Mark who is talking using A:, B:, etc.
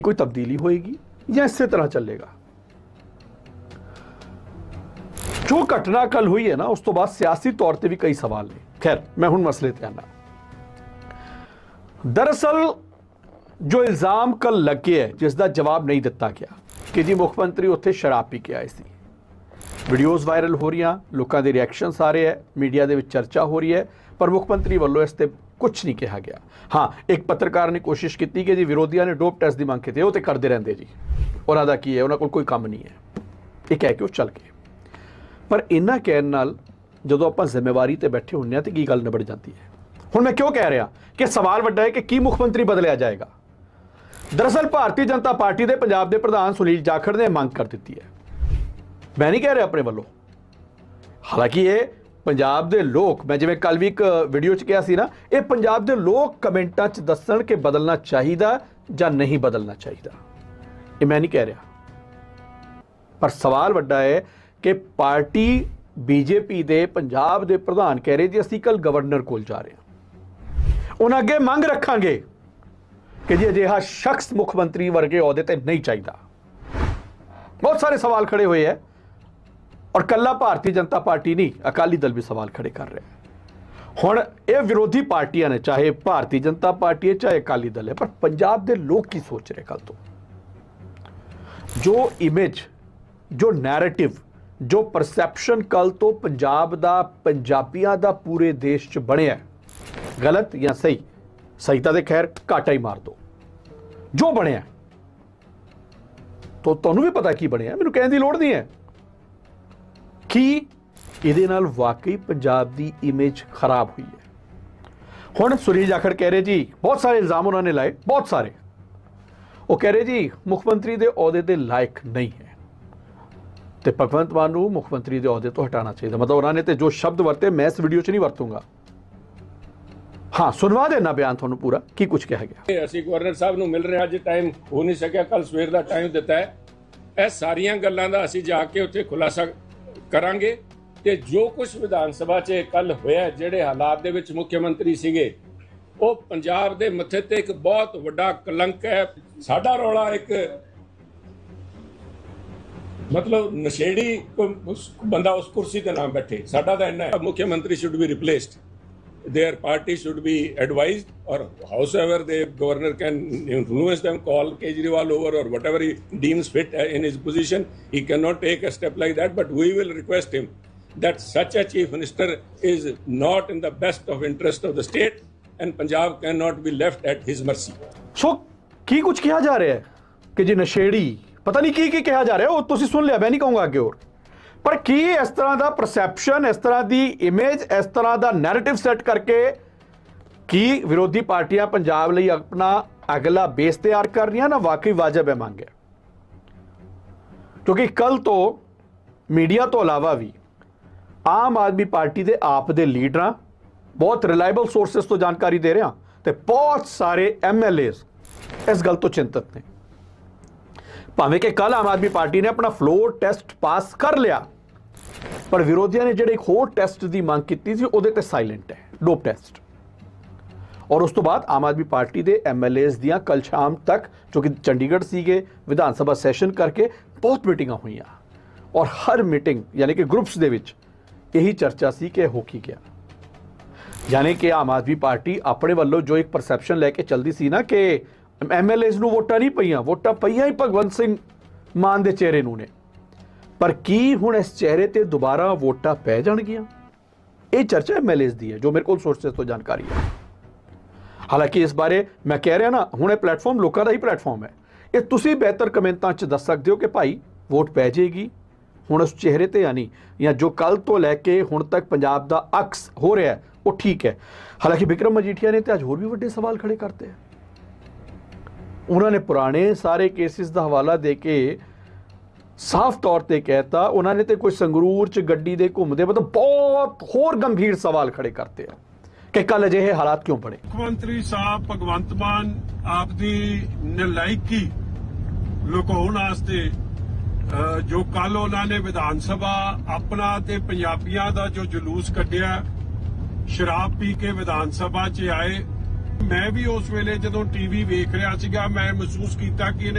A: कोई तब्दीली होएगी या इसी तरह चलेगा। जो घटना कल हुई है ना, उस तो बाद सियासी तौर पर भी कई सवाल ने। खैर, मैं हुण मसले ते आना। दरअसल जो इल्जाम कल लगे है, जिसका जवाब नहीं दिता गया कि जी मुख्यमंत्री उत्थे शराब पी के आए सी। वीडियोज़ वायरल हो रही, लोगों के रिएक्शनस आ रहे हैं, मीडिया के चर्चा हो रही है, पर मुख्यमंत्री वालों इस पर कुछ नहीं कहा गया। हाँ, एक पत्रकार ने कोशिश की कि जी विरोधियों ने डोप टेस्ट की मंग की, वो तो करते रहते जी, उन्होंने की है, उन्होंने कोई काम नहीं है, ये कह के वो चल गए। पर इन्ना कहने नाल जो आप जिम्मेवारी ते बैठे होंगे तो की गल निबड़ जाती है। हुण मैं क्यों कह रहा कि सवाल वड्डा है कि की मुख्यमंत्री बदलिया जाएगा। दरअसल भारतीय जनता पार्टी के पंजाब के प्रधान सुनील जाखड़ ने मंग कर दी है। मैं नहीं कह रहा अपने वालों, हालांकि ये पंजाब के लोग, मैं जिवें कल भी एक वीडियो च कहा सी ना, ये पंजाब के लोग कमेंटां च दस्सण कि बदलना चाहिए या नहीं बदलना चाहिए, ये मैं नहीं कह रहा। पर सवाल वड्डा है कि पार्टी बीजेपी के पंजाब के प्रधान कह रहे जी असीं कल गवर्नर कोल जा रहे हैं, उन्हें अगे मंग रखांगे कि जी अजिहा शख्स मुख्यमंत्री वर्गे अहुदे ते नहीं चाहिए। बहुत सारे सवाल खड़े हुए हैं और कला भारतीय जनता पार्टी नहीं, अकाली दल भी सवाल खड़े कर रहे हैं। हुण ये विरोधी पार्टियां ने, चाहे भारतीय जनता पार्टी है चाहे अकाली दल है, पर पंजाब के लोग की सोच रहे। कल तो जो इमेज, जो नैरेटिव, जो परसैप्शन कल तो पंजाब दा, पंजाबियां दा पूरे देश च बनिया, गलत या सही, सही तो खैर घाटा ही मार दो, जो बनिया तो तुहानूं भी पता की बनिया, मैनूं कहण दी लोड़ नहीं है कि इहदे नाल वाकई पंजाब की इमेज खराब हुई है। हुण सुनील जाखड़ कह रहे जी, बहुत सारे इल्जाम उन्होंने लाए, बहुत सारे, वो कह रहे जी मुख्यमंत्री के अहुदे के लायक नहीं है तो भगवंत मान नूं मुख्यमंत्री के अहुदे तो हटाना चाहिए। मतलब उन्होंने तो जो शब्द वरते मैं इस वीडियो च नहीं वरतूंगा। हाँ, सुनवा देना बयान थानू पूरा की कुछ कहा गया।
B: ਅਸੀਂ ਗਵਰਨਰ ਸਾਹਿਬ ਨੂੰ ਮਿਲ ਰਹੇ ਹਾਂ, ਅੱਜ ਟਾਈਮ ਹੋ ਨਹੀਂ ਸਕਿਆ, ਕੱਲ ਸਵੇਰ ਦਾ ਟਾਈਮ ਦਿੱਤਾ ਹੈ। ਇਹ ਸਾਰੀਆਂ ਗੱਲਾਂ ਦਾ ਅਸੀਂ ਜਾ ਕੇ ਉੱਥੇ ਖੁਲਾਸਾ ਕਰਾਂਗੇ ਤੇ ਜੋ ਕੁਝ ਵਿਧਾਨ ਸਭਾ 'ਚ ਕੱਲ ਹੋਇਆ, ਜਿਹੜੇ ਹਾਲਾਤ ਦੇ ਵਿੱਚ ਮੁੱਖ ਮੰਤਰੀ ਸੀਗੇ, ਉਹ ਪੰਜਾਬ ਦੇ ਮੱਥੇ ਤੇ ਇੱਕ ਬਹੁਤ ਵੱਡਾ ਕਲੰਕ ਹੈ। ਸਾਡਾ ਰੌਲਾ ਇੱਕ मतलब नशेड़ी बंदा उस कुर्सी ते ना बैठे, साडा तां इन्ना है मुख्यमंत्री should be replaced, their party should be advised, or howsoever the governor can influence them, call Kejriwal over or whatever he deems fit in his position. He cannot take a step like that, but we will request him that such a chief minister is not in the best of interest of the state and Punjab cannot be left at his mercy.
A: So की कुछ किया जा रहा है कि जी नशेड़ी, पता नहीं की कहा जा रहा है, वो तुसीं सुन लिया, मैं नहीं कहूँगा अगे और, पर की इस तरह का परसैप्शन, इस तरह की इमेज, इस तरह का नैरेटिव सैट करके की विरोधी पार्टियां पंजाब लई अपना अगला बेस तैयार कर रही ना, वाकई वाजिब है मांग है। क्योंकि कल तो मीडिया तो अलावा भी आम आदमी पार्टी के आप दे लीडर बहुत रिलायबल सोर्सेस तो जानकारी दे रहे हैं, तो बहुत सारे MLA इस गल तो चिंतित ने। भावें कि कल आम आदमी पार्टी ने अपना फ्लोर टेस्ट पास कर लिया, पर विरोधियों ने जिहड़े एक होर टेस्ट की मांग की थी उहदे ते साइलेंट है, डोप टेस्ट। और उस तो बाद आम आदमी पार्टी के MLAs दियां कल शाम तक, जो कि चंडीगढ़ सीगे, विधान सभा सैशन करके बहुत मीटिंगां हुईयां और हर मीटिंग यानी कि ग्रुप्स दे विच यही चर्चा सी कि हो की गया, यानी कि आम आदमी पार्टी अपने वालों जो एक परसैप्शन लैके चलती सी ना कि MLAs ਨੂੰ ਵੋਟਾਂ ਨਹੀਂ ਪਈਆਂ, ਵੋਟਾਂ ਪਈਆਂ ਹੀ ਭਗਵੰਤ ਸਿੰਘ ਮਾਨ ਦੇ ਚਿਹਰੇ ਨੂੰ ਨੇ, ਪਰ ਕੀ ਹੁਣ ਇਸ ਚਿਹਰੇ ਤੇ ਦੁਬਾਰਾ ਵੋਟਾਂ ਪੈ ਜਾਣਗੀਆਂ? ਇਹ ਚਰਚਾ MLAs ਦੀ ਹੈ, ਜੋ ਮੇਰੇ ਕੋਲ ਸੋਰਸਸ ਤੋਂ ਜਾਣਕਾਰੀ ਹੈ। ਹਾਲਾਂਕਿ ਇਸ ਬਾਰੇ ਮੈਂ ਕਹਿ ਰਿਹਾ ਨਾ, ਹੁਣ ਇਹ ਪਲੇਟਫਾਰਮ ਲੋਕਾਂ ਦਾ ਹੀ ਪਲੇਟਫਾਰਮ ਹੈ, ਇਹ ਤੁਸੀਂ ਬਿਹਤਰ ਕਮੈਂਟਾਂ 'ਚ ਦੱਸ ਸਕਦੇ ਹੋ ਕਿ ਭਾਈ ਵੋਟ ਪੈ ਜਾਏਗੀ ਹੁਣ ਉਸ ਚਿਹਰੇ ਤੇ ਜਾਂ ਨਹੀਂ, ਜਾਂ ਜੋ ਕੱਲ ਤੋਂ ਲੈ ਕੇ ਹੁਣ ਤੱਕ ਪੰਜਾਬ ਦਾ ਅਕਸ ਹੋ ਰਿਹਾ ਹੈ ਉਹ ਠੀਕ ਹੈ। ਹਾਲਾਂकि ਵਿਕਰਮ ਮਜੀਠੀਆ ਨੇ ਤੇ ਅੱਜ ਹੋਰ ਵੀ ਵੱਡੇ ਸਵਾਲ ਖੜੇ ਕਰਤੇ ਹੈ। उन्होंने पुराने सारे केसिस का हवाला दे के साफ तौर पर कहता, उन्होंने तो कोई संगरूर च गड्डी दे घूमते, मतलब बहुत होर गंभीर सवाल खड़े करते हैं कि कल अजिहे हालात क्यों बने।
C: मुख्यमंत्री साहब भगवंत मान आपकी नलायकी लुकाउण वास्ते जो कल उन्होंने विधान सभा अपना ते पंजाबियां दा जो जुलूस कढ़िया, शराब पी के विधान सभा च आए, मैं भी उस वेले जदों टीवी वेख रहा सीगा, मैं महसूस किया कि